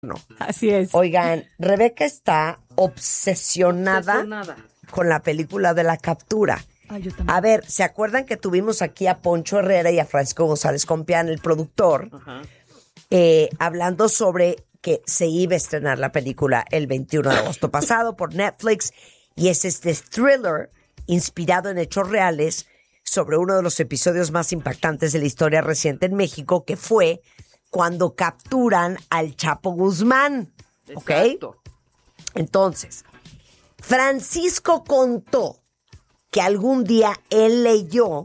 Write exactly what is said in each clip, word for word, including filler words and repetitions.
No. Así es. Oigan, Rebeca está obsesionada, Obsesionada. con la película de La Captura. Ay, yo también. A ver, ¿se acuerdan que tuvimos aquí a Poncho Herrera y a Francisco González Compián, el productor, Ajá. eh, hablando sobre que se iba a estrenar la película el veintiuno de agosto pasado por Netflix, y es este thriller inspirado en hechos reales sobre uno de los episodios más impactantes de la historia reciente en México, que fue cuando capturan al Chapo Guzmán. ¿Ok? Exacto. Entonces, Francisco contó que algún día él leyó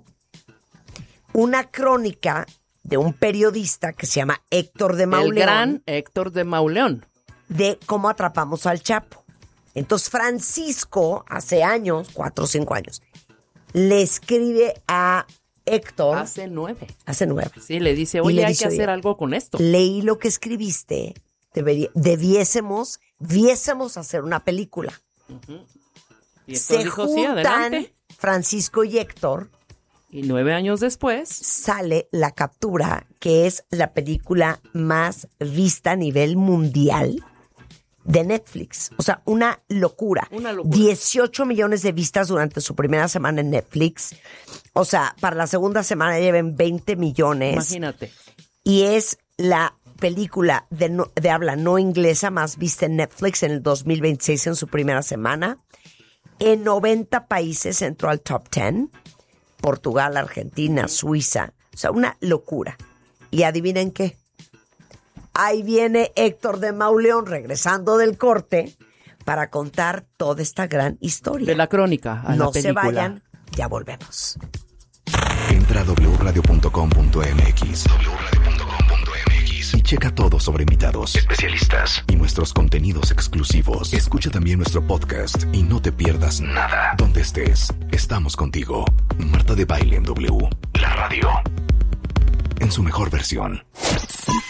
una crónica de un periodista que se llama Héctor de Mauleón. El gran Héctor de Mauleón. De cómo atrapamos al Chapo. Entonces, Francisco, hace años, cuatro o cinco años, le escribe a Héctor. Hace nueve. Hace nueve. Sí, le dice, Y oye, le hay dice, que hacer oye, algo con esto. Leí lo que escribiste, debería, debiésemos, viésemos hacer una película. Uh-huh. Y Héctor Se dijo, sí, juntan adelante. Francisco y Héctor. Y nueve años después sale La Captura, que es la película más vista a nivel mundial de Netflix. O sea, una locura. Una locura. dieciocho millones de vistas durante su primera semana en Netflix. O sea, para la segunda semana lleven veinte millones. Imagínate. Y es la película de, no, de habla no inglesa más vista en Netflix en el dos mil veintiséis en su primera semana. En noventa países entró al top diez. Portugal, Argentina, Suiza. O sea, una locura. Y adivinen qué. Ahí viene Héctor de Mauleón regresando del corte para contar toda esta gran historia. De la crónica a no la película. se vayan, ya volvemos. Entra a doble u radio punto com punto m x doble u radio punto com punto m x y checa todo sobre invitados, especialistas y nuestros contenidos exclusivos. Escucha también nuestro podcast y no te pierdas nada. Donde estés, estamos contigo. Marta de Baile en W, la radio, en su mejor versión.